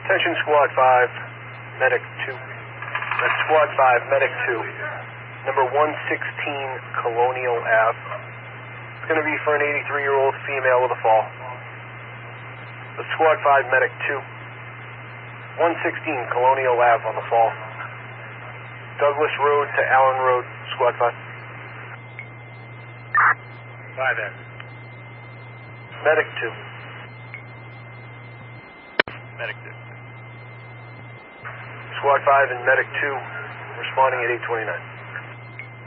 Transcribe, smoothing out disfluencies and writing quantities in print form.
Attention Squad 5, Medic 2. That's Squad 5, Medic 2. Number 116 Colonial Ave. It's going to be for an 83-year-old female with a fall. The Squad 5, Medic 2. 116 Colonial Ave on the fall. Douglas Road to Allen Road, Squad 5. 5X. Medic 2. Medic 2. Squad 5 and Medic 2 responding at 829.